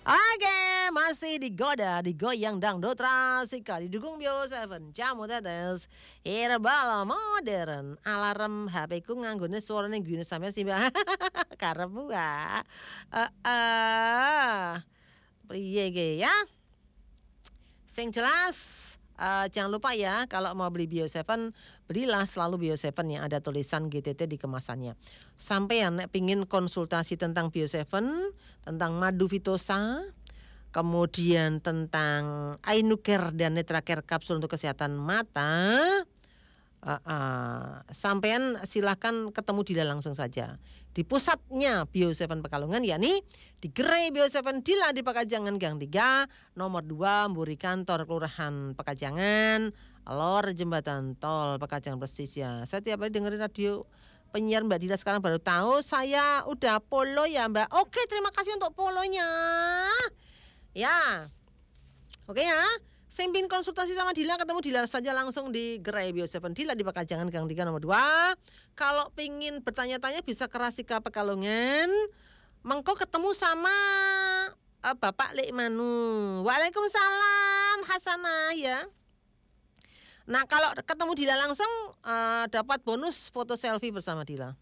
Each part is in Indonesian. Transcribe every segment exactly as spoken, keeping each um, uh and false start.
Oke, masih digoda, digoyang dangdut rasika, didukung Bio tujuh, jamu tetes, herbal modern, alarm H P ku nganggone suarane gune sampean sih Mbak. Karepmu Mbak. Heeh. Priye ge ya? Sing jelas uh, jangan lupa ya kalau mau beli Bio tujuh belilah selalu Bio tujuh yang ada tulisan G T T di kemasannya. Sampean nek pingin konsultasi tentang Bio tujuh, tentang madu Vitosa, kemudian tentang Ainucare dan Netracare kapsul untuk kesehatan mata, uh, uh, sampean silahkan ketemu Dila langsung saja di pusatnya Bio tujuh Pekalongan, yakni di Gerai Bio tujuh Dila di Pekajangan Gang tiga nomor dua Mburi Kantor Kelurahan Pekajangan Lor Jembatan Tol Pekajangan persis ya. Saya tiap hari dengerin radio penyiar Mbak Dila, sekarang baru tahu saya udah polo ya Mbak. Oke, terima kasih untuk polonya ya. Oke ya, sing pin konsultasi sama Dila, ketemu Dila saja langsung di Gerai Bio tujuh Dila di Pekajangan Gang tiga nomor dua. Kalau pingin bertanya-tanya bisa ke Rasika Pekalongan. Mengko ketemu sama uh, Bapak Lekmanu. Waalaikumsalam Hasanah ya. Nah, kalau ketemu Dila langsung uh, dapat bonus foto selfie bersama Dila.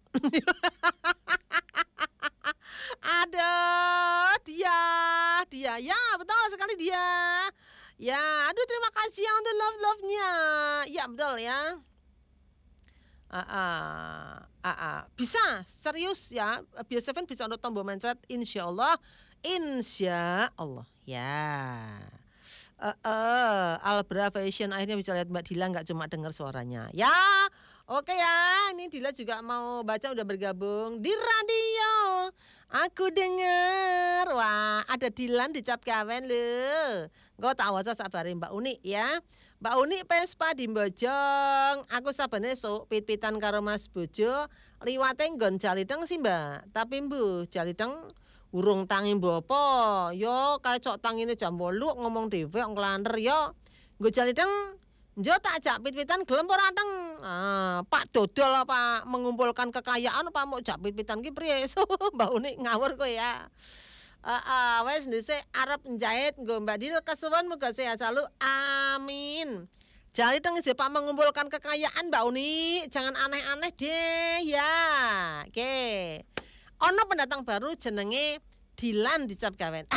Ada dia, dia, ya betul sekali dia. Ya, aduh terima kasih yang untuk love love-nya. Ya betul ya. Ah, ah, ah, ah. Bisa serius ya. Bio tujuh bisa untuk tombol mencet. Insya Allah, insya Allah ya. Uh, uh, Albra Fashion akhirnya bisa lihat Mbak Dila, nggak cuma dengar suaranya. Ya, oke ya. Ini Dila juga mau baca, udah bergabung di radio. Aku dengar, wah ada Dilan di Cap Kawen lho. Engko tak waca sabare Mbak Uni ya. Mbak Uni Pespa di Bojong. Aku sabene esuk pit-pitan karo Mas Bojo liwate nggon Jaliteng sih Mbak. Tapi mbuh Jaliteng urung tangi mbopo. Yo kae cok tangine jam wolu ngomong dhewe nglander yo. Nggo Jaliteng njo tak ajak pit-pitan gelem ora teng. Ah, Pak dodol apa mengumpulkan kekayaan apa mau jak pit-pitan ki priye? So, Mbak Uni ngawur kowe ya. Heeh, uh, uh, wes dhisik arep njahit nggo Mbak Dil kesuwun muga sehat selalu. Amin. Jali teng Pak mengumpulkan kekayaan Mbak Uni, jangan aneh-aneh deh ya. Oke. Ono pendatang baru jenenge Dilan di Cap Gawen.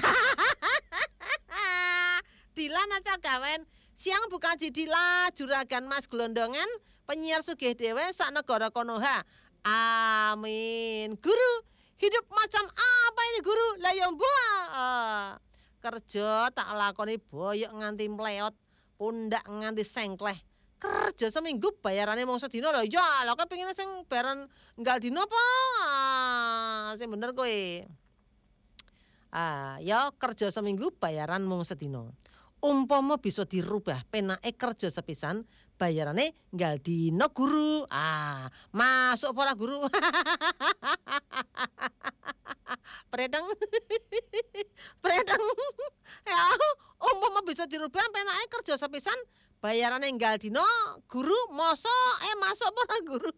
Dilan Cap Gawen. Siang buka Cidila, juragan Mas Glondongan, penyiar sugih dewe sak negara konoha. Amin. Guru, hidup macam apa ini guru? Lah yo uh, kerja tak lakoni boyok nganti mleot, pundak nganti sengkleh. Kerja seminggu bayarannya mung sedina lho. Ya, lha kok pengine sing bayaran enggal dina apa? Ah, sing bener kowe. Ah, ya kerja seminggu bayaran mung sedina. Umpama bisa dirubah penake kerja sepisan bayarane nggal dina guru. Ah, masuk para guru. Predeng. Predeng. Ya, umpama bisa dirubah penake kerja sepisan bayarane nggal dina guru, mosok eh masuk para guru.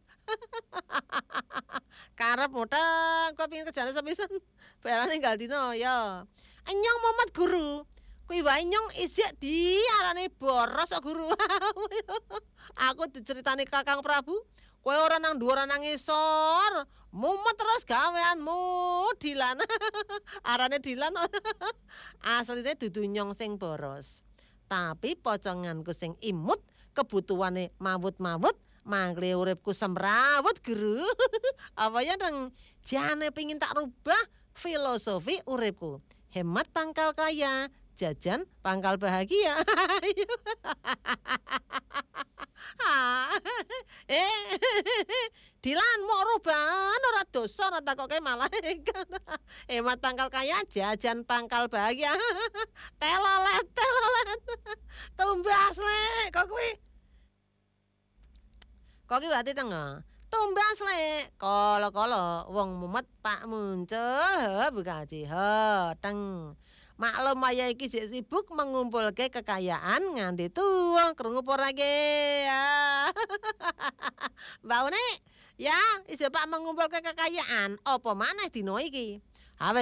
Karep muteng kok pengin kerjane sepisan bayarane nggal dina ya. Enyong momat guru. Kuwi wae nyong isik diarani boros kok guru. Aku diceritani Kakang Prabu, kowe ora nang dhuwur ora nang ngisor, mumet terus gaweanmu Dilan. Arane Dilan. Asline dudu nyong sing boros. Tapi poconganku sing imut, kebutuhane mawut-mawut, mangkle uripku semrawut guru. Apa ya nang jane pengin tak rubah filosofi uripku. Hemat pangkal kaya, jajan pangkal bahagia. eh Dilan mau rubahan ora dosa ora takoke malaikat. Hemat pangkal kaya, jajan pangkal bahagia. Telolet telolet. Tumbas lek kok kuwi. Kok ki wati tengah. Tumbas lek kala-kala wong mumet Pak muncul buka jiho teng. Maklum maya iki sik sibuk mengumpulke kekayaan nganti tuwa krungu ora ge. Mbak Uni, ya, isih Pak mengumpulke kekayaan. Apa maneh dina iki?